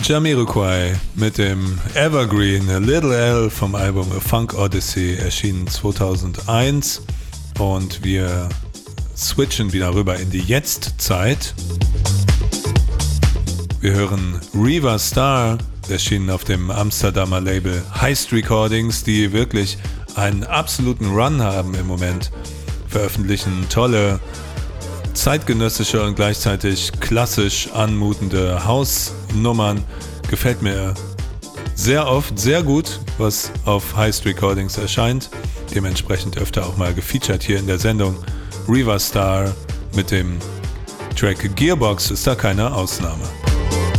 Jamiroquai mit dem Evergreen A Little L vom Album A Funk Odyssey, erschienen 2001, und wir switchen wieder rüber in die Jetztzeit. Wir hören Riva Starr, erschienen auf dem Amsterdamer Label Heist Recordings, die wirklich einen absoluten Run haben im Moment, veröffentlichen tolle zeitgenössische und gleichzeitig klassisch anmutende Hausnummern. Gefällt mir sehr oft, sehr gut, was auf Heist Recordings erscheint. Dementsprechend öfter auch mal gefeatured hier in der Sendung. Riva Starr mit dem Track Gearbox ist da keine Ausnahme.